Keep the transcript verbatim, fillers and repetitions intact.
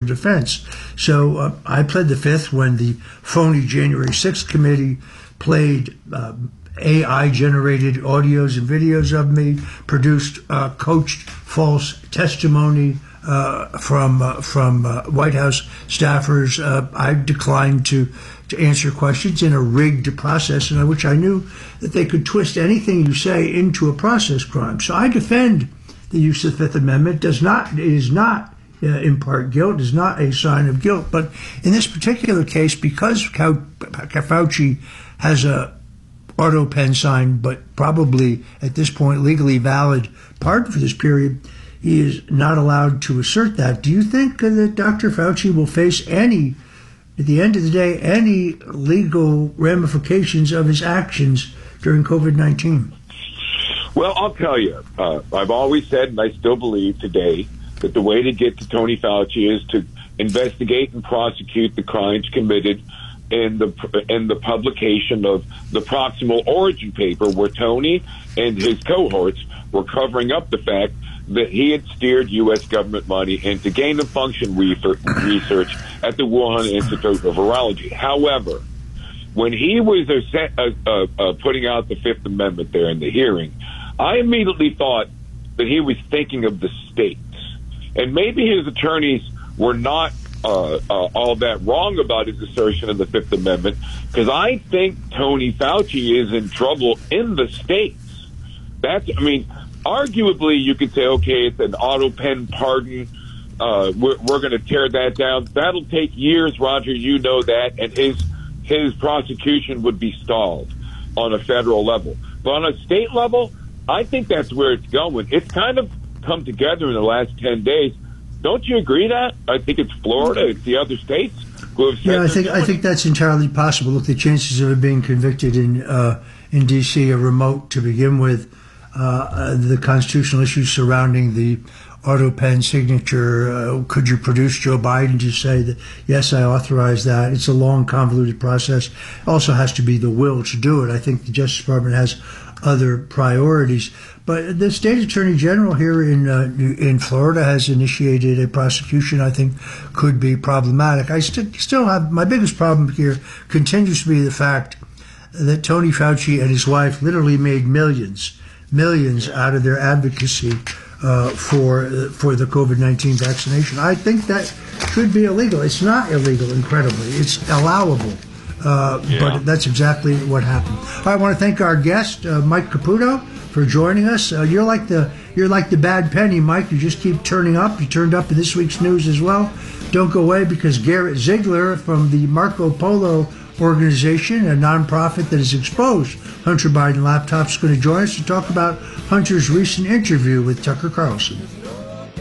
Defense. So uh, I pled the fifth when the phony January sixth committee played uh, A I-generated audios and videos of me, produced uh, coached false testimony uh, from uh, from uh, White House staffers. Uh, I declined to to answer questions in a rigged process in which I knew that they could twist anything you say into a process crime. So I defend the use of the Fifth Amendment. Does not it is not uh, impart guilt, is not a sign of guilt. But in this particular case, because Fauci has a auto pen sign, but probably at this point legally valid pardon for this period, he is not allowed to assert that. Do you think uh, that Doctor Fauci will face any, at the end of the day, any legal ramifications of his actions during COVID nineteen? Well, I'll tell you, uh, I've always said, and I still believe today, that the way to get to Tony Fauci is to investigate and prosecute the crimes committed in the in the publication of the Proximal Origin paper, where Tony and his cohorts were covering up the fact that he had steered U S government money into gain-of-function research at the Wuhan Institute of Virology. However, when he was uh, uh, uh, putting out the Fifth Amendment there in the hearing, I immediately thought that he was thinking of the states. And maybe his attorneys were not uh, uh, all that wrong about his assertion of the Fifth Amendment, because I think Tony Fauci is in trouble in the states. That's, I mean, arguably you could say, okay, it's an auto pen pardon. Uh, we're we're going to tear that down. That'll take years, Roger. You know that. And his his prosecution would be stalled on a federal level. But on a state level, I think that's where it's going. It's kind of come together in the last ten days. Don't you agree that? I think it's Florida, it's the other states who have said. Yeah, I think I think that's entirely possible. Look, the chances of it being convicted in uh, in D C are remote to begin with. Uh, the constitutional issues surrounding the auto pen signature. Uh, could you produce Joe Biden to say that, yes, I authorize that? It's a long, convoluted process. Also has to be the will to do it. I think the Justice Department has other priorities. But the state attorney general here in uh, in Florida has initiated a prosecution I think could be problematic. I st- still have, my biggest problem here continues to be the fact that Tony Fauci and his wife literally made millions millions out of their advocacy uh, for uh, for the COVID nineteen vaccination. I think that should be illegal. It's not illegal, incredibly. It's allowable. Uh, yeah. But that's exactly what happened. I want to thank our guest, uh, Mike Caputo, for joining us. Uh, you're like the you're like the bad penny, Mike. You just keep turning up. You turned up in this week's news as well. Don't go away, because Garrett Ziegler from the Marco Polo organization, a nonprofit that has exposed Hunter Biden laptops, is going to join us to talk about Hunter's recent interview with Tucker Carlson.